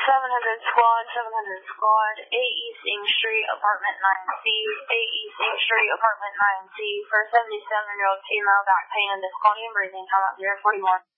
700 squad, 8 East Ing Street, apartment 9C, 8 East Ing Street, apartment 9C, for a 77-year-old female, back pain and difficulty in breathing, come up 041.